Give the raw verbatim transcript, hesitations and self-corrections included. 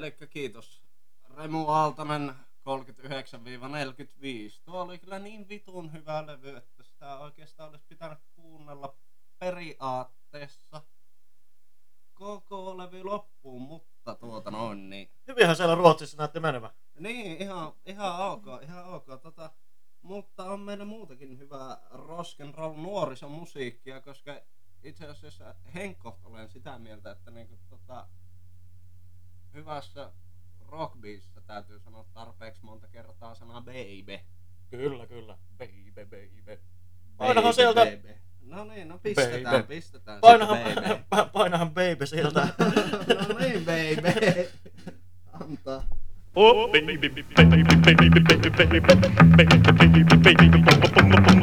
elikkä kiitos Remu Aaltonen kolmekymmentäyhdeksän neljäkymmentäviisi. Tuo oli kyllä niin vitun hyvä levy, että sitä oikeastaan olisi pitänyt kuunnella periaatteessa koko levy loppuun, mutta tuota noin niin. Hyvinhän siellä Ruotsissa näytti menevä. Niin, ihan, ihan ok, ihan ok. Tota, mutta on meillä muutakin hyvää rock'n'roll nuorisomusiikkia, koska itse asiassa henkkoht olen sitä mieltä, että niinku tota, hyvässä rockbiisissä täytyy sanoa tarpeeksi monta kertaa sana baby. Kyllä, kyllä. Baby, baby. Painahan Painahan sieltä. Baby. No niin, no pistetään, Baby. pistetään. Painahan, Baby. painahan baby sieltä. No niin, baby. Antaa. Oh, baby, baby, baby, baby, baby, baby, baby, baby, baby, baby, baby,